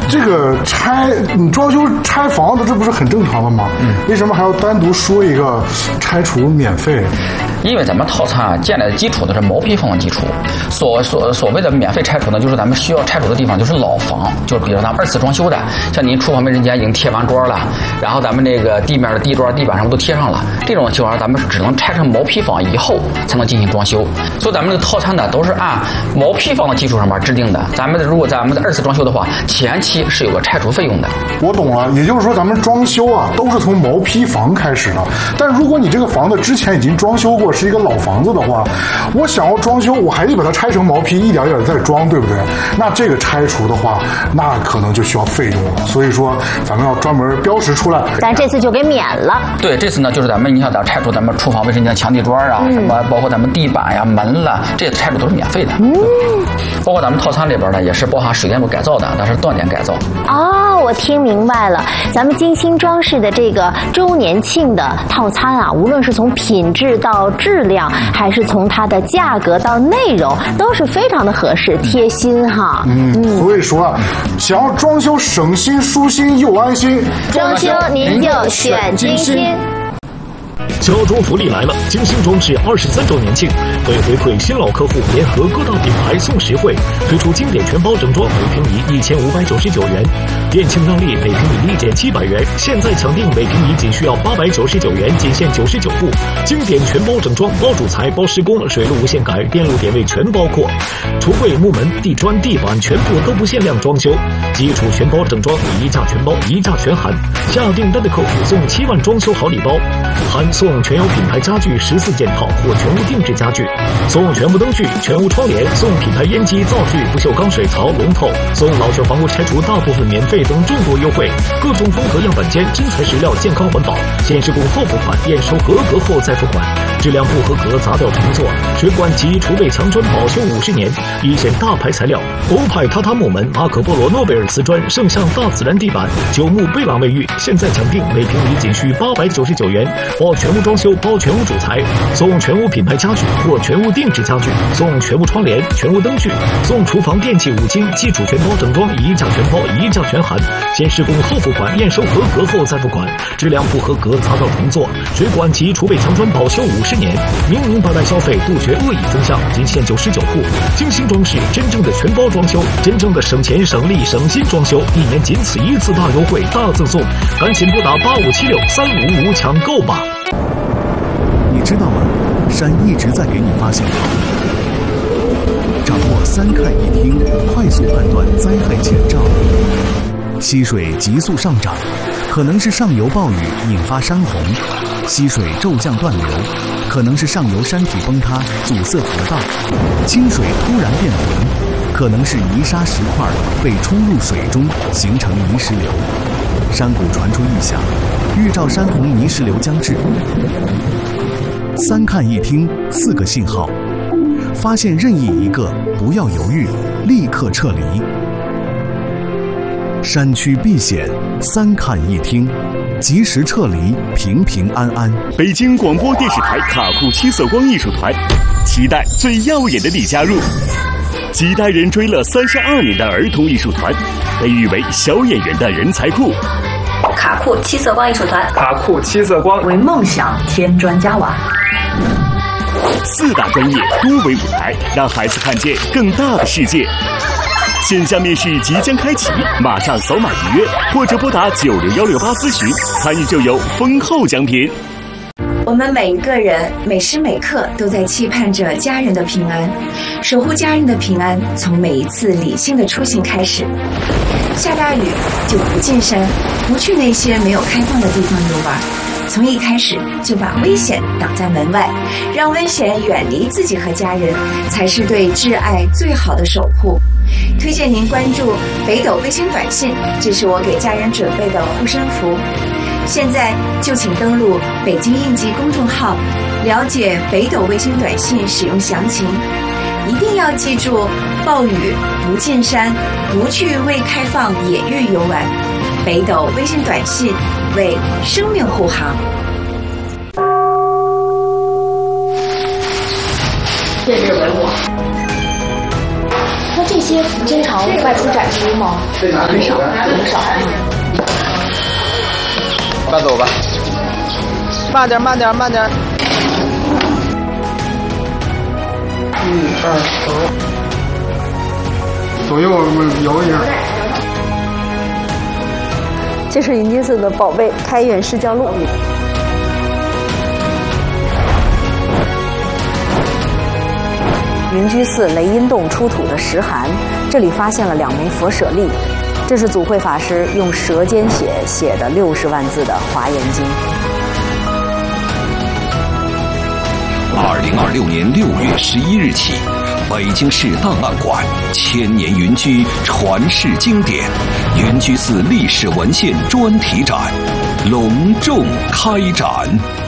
这个你装修拆房子，这不是很正常的吗？为什么还要单独说一个拆除免费？ 因为咱们套餐建立的基础都是毛坯房的基础，所谓的免费拆除呢，就是咱们需要拆除的地方就是老房，就是比如咱们2次装修的，像您厨房卫生间已经贴完砖了，然后咱们这个地面的地砖、地板上都贴上了，这种情况下咱们只能拆成毛坯房以后才能进行装修。所以咱们这个套餐呢都是按毛坯房的基础上面制定的。如果咱们的2次装修的话，前期是有个拆除费用的。 我懂了，也就是说咱们装修啊都是从毛坯房开始的。但如果你这个房子之前已经装修过，是一个老房子的话，我想要装修，我还得把它拆成毛坯，一点一点再装，对不对？那这个拆除的话，那可能就需要费用了。所以说咱们要专门标识出来。 咱这次就给免了。 对，这次呢就是你想咱拆除咱们厨房卫生间墙地砖啊，什么包括咱们地板呀、门了，这些拆除都是免费的。包括咱们套餐里边呢也是包含水电路改造的，但是断点改造。 哦，我听明白了，咱们精心装饰的这个周年庆的套餐啊，无论是从品质到质量，还是从它的价格到内容，都是非常的合适贴心哈。 所以说啊，想要装修省心舒心又安心， 装修您就选精心。 家装福利来了！精心装饰23周年庆，为回馈新老客户，联合各大品牌送实惠，推出经典全包整装，每平米1599元；店庆让利，每平米立减700元。现在抢订，每平米仅需要899元，仅限99部。经典全包整装，包主材、包施工、水路无限改，电路点位全包括。橱柜、木门、地砖、地板全部都不限量装修，基础全包整装1价全包，1价全含。下订单的客户送7万装修好礼包，含送全有品牌家具14件套或全屋定制家具，送全屋灯具、全屋窗帘，送品牌烟机、灶具、不锈钢水槽、龙头，送老旧房屋拆除大部分免费等众多优惠，各种风格样板间，真材实料，健康环保，先施工后付款，验收合格后再付款，质量不合格砸掉重做，水管及储备墙砖保修50年，一线大牌材料，欧派榻榻木门、马可波罗诺贝尔瓷砖、圣象大自然地板、九牧贝朗卫浴，现在抢订，每平米仅需899元，包全屋装修，包全屋主材，送全屋品牌家具或全屋定制家具，送全屋窗帘、全屋灯具，送厨房电器5金，基础全包整装1价全包，1价全含，先施工后付款，验收合格后再付款，质量不合格砸掉重做，水管及储备墙砖保修50年，明白消费，杜绝恶意增项，仅限99户。精心装饰，真正的全包装修，真正的省钱省力省心装修，1年仅此一次大优惠大赠送，赶紧拨打85763555抢购吧！ 你知道吗？山一直在给你发信号。掌握3看1听，快速判断灾害前兆。溪水急速上涨，可能是上游暴雨引发山洪；溪水骤降断流，可能是上游山体崩塌阻塞河道；清水突然变浑，可能是泥沙石块被冲入水中形成泥石流。山谷传出异响，预兆山洪泥石流将至。3看1听4个信号，发现任意一个，不要犹豫，立刻撤离。山区避险，3看1听，及时撤离，平平安安。 北京广播电视台卡库七色光艺术团，期待最耀眼的你加入。几代人追了32年的儿童艺术团，被誉为小演员的人才库。 卡库七色光艺术团， 卡库七色光为梦想添砖加瓦。 4大专业多维舞台，让孩子看见更大的世界。线下面试即将开启，马上扫码预约，或者拨打90168咨询，参与就有丰厚奖品。 我们每一个人每时每刻都在期盼着家人的平安，守护家人的平安，从每一次理性的出行开始。下大雨就不进山，不去那些没有开放的地方游玩，从一开始就把危险挡在门外，让危险远离自己和家人，才是对挚爱最好的守护。推荐您关注北斗卫星短信，这是我给家人准备的护身符。现在就请登录北京应急公众号，了解北斗卫星短信使用详情。一定要记住，暴雨不进山，不去未开放野域游玩。北斗卫星短信为生命护航。 这是文物，那这些经常外出展出吗？很少，很少。 慢走吧，慢点，慢点，慢点。 1、2、走，左右摇一下。 这是云居寺的宝贝开元释教录。云居寺雷音洞出土的石函，这里发现了2枚佛舍利，这是祖慧法师用舌尖写的60万字的《华严经》。 2026年6月11日起，北京市档案馆千年云居传世经典云居寺历史文献专题展隆重开展。